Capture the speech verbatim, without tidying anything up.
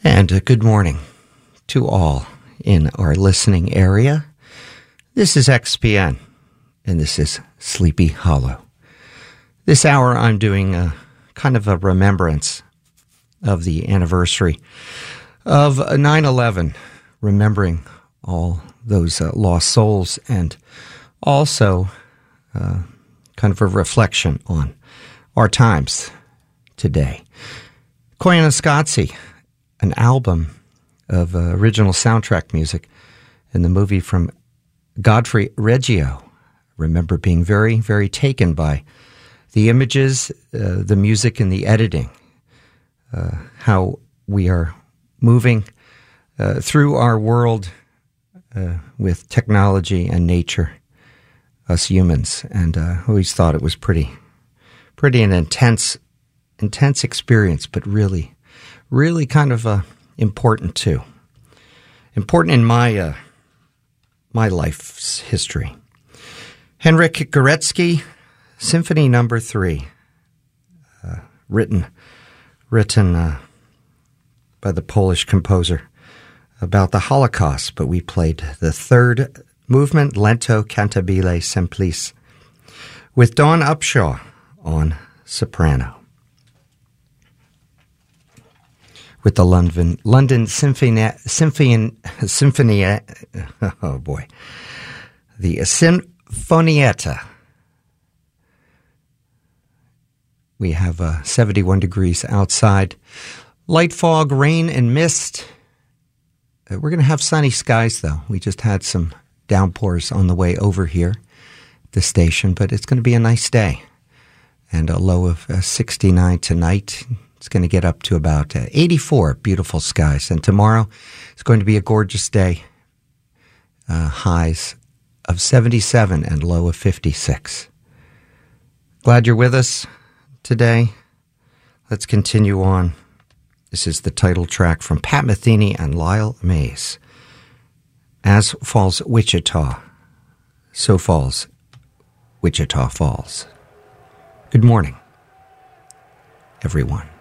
And uh, good morning to all in our listening area. This is X P N, and this is Sleepy Hollow. This hour I'm doing a kind of a remembrance of the anniversary of nine eleven, remembering all those uh, lost souls, and also uh, kind of a reflection on our times today. Koyaanisqatsi, an album of uh, original soundtrack music in the movie from Godfrey Reggio. I remember being very, very taken by the images, uh, the music, and the editing. Uh, how we are moving uh, through our world uh, with technology and nature, us humans. And uh, I always thought it was pretty, pretty an intense, intense experience, but really, really kind of uh, important too. Important in my uh, my life's history. Henryk Górecki, Symphony Number Three, uh, written written uh, by the Polish composer about the Holocaust, but we played the third movement, Lento Cantabile Semplice, with Dawn Upshaw on soprano. With the London London Symphony Symphony Symphony oh boy, the Sinfonietta. We have uh, seventy-one degrees outside, light fog, rain, and mist. Uh, we're going to have sunny skies, though. We just had some downpours on the way over here at the station, but it's going to be a nice day, and a low of uh, sixty-nine tonight. It's going to get up to about uh, eighty-four, beautiful skies. And tomorrow it's going to be a gorgeous day. Uh, highs of seventy-seven and low of fifty-six. Glad you're with us today. Let's continue on. This is the title track from Pat Metheny and Lyle Mays. As falls Wichita, so falls Wichita Falls. Good morning, everyone.